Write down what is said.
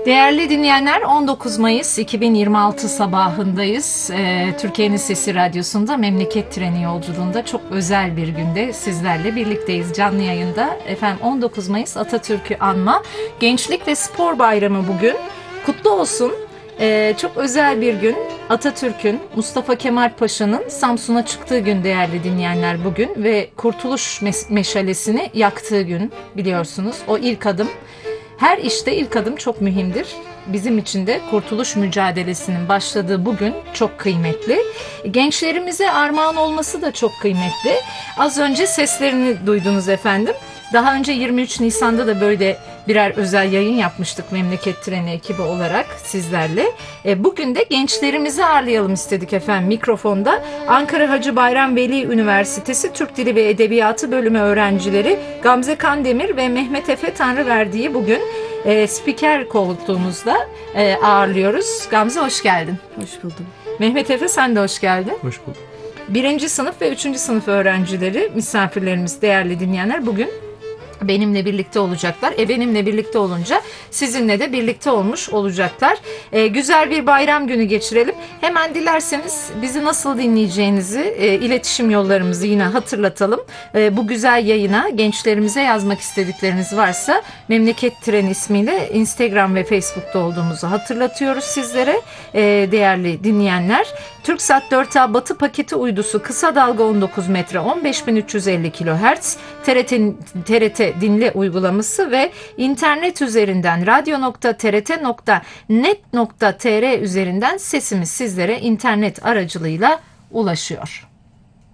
Değerli dinleyenler, 19 Mayıs 2026 sabahındayız. Türkiye'nin Sesi Radyosu'nda Memleket Treni yolculuğunda çok özel bir günde sizlerle birlikteyiz canlı yayında. Efendim 19 Mayıs Atatürk'ü anma Gençlik ve Spor Bayramı bugün. Kutlu olsun. Çok özel bir gün. Atatürk'ün, Mustafa Kemal Paşa'nın Samsun'a çıktığı gün değerli dinleyenler bugün ve Kurtuluş Meşalesini yaktığı gün biliyorsunuz. O ilk adım. Her işte ilk adım çok mühimdir. Bizim için de kurtuluş mücadelesinin başladığı bugün çok kıymetli. Gençlerimize armağan olması da çok kıymetli. Az önce seslerini duydunuz efendim. Daha önce 23 Nisan'da da böyle birer özel yayın yapmıştık Memleket Treni ekibi olarak sizlerle. Bugün de gençlerimizi ağırlayalım istedik efendim mikrofonda. Ankara Hacı Bayram Veli Üniversitesi Türk Dili ve Edebiyatı bölümü öğrencileri Gamze Kandemir ve Mehmet Efe Tanrıverdi'yi bugün spiker koltuğumuzda ağırlıyoruz. Gamze hoş geldin. Hoş buldum. Mehmet Efe sen de hoş geldin. Hoş bulduk. 1. sınıf ve 3. sınıf öğrencileri, misafirlerimiz, değerli dinleyenler bugün benimle birlikte olacaklar. Benimle birlikte olunca sizinle de birlikte olmuş olacaklar. Güzel bir bayram günü geçirelim. Hemen dilerseniz bizi nasıl dinleyeceğinizi, iletişim yollarımızı yine hatırlatalım. Bu güzel yayına gençlerimize yazmak istedikleriniz varsa Memleket Treni ismiyle Instagram ve Facebook'ta olduğumuzu hatırlatıyoruz sizlere. Değerli dinleyenler, TürkSat 4A Batı paketi uydusu kısa dalga 19 metre 15.350 kHz, TRT dinle uygulaması ve internet üzerinden radyo.trt.net.tr üzerinden sesimiz sizlere internet aracılığıyla ulaşıyor.